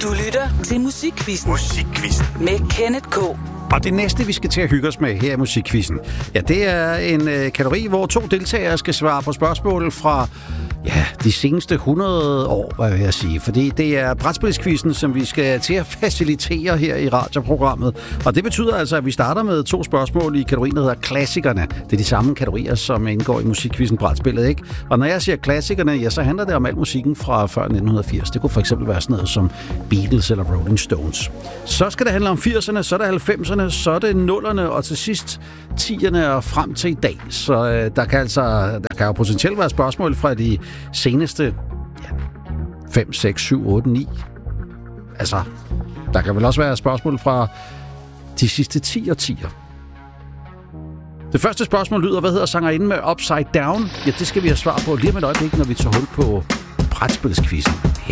Du lytter til Musikquizzen. Musikquizzen. Med Kenneth K. Og det næste, vi skal til at hygge os med her i Musikquizzen, ja, det er en kategori, hvor 2 deltagere skal svare på spørgsmål fra de seneste 100 år, hvad vil jeg sige. Fordi det er brætspilsquizzen, som vi skal til at facilitere her i radioprogrammet. Og det betyder altså, at vi starter med 2 spørgsmål i kategorien, der hedder klassikerne. Det er de samme kategorier, som indgår i Musikquizzen brætspillet, ikke? Og når jeg siger klassikerne, ja, så handler det om al musikken fra før 1980. Det kunne for eksempel være sådan noget som Beatles eller Rolling Stones. Så skal det handle om 80'erne, så er det 90'erne, så er det 0'erne, og til sidst 10'erne og frem til i dag. Så der kan jo potentielt være spørgsmål fra de seneste 5, 6, 7, 8, 9. Altså, der kan vel også være spørgsmål fra de sidste 10 årtier. Det første spørgsmål lyder, hvad hedder sangerinden med Upside Down? Ja, det skal vi have svar på lige om et øjeblik, når vi tager hul på brætspilsquizzen her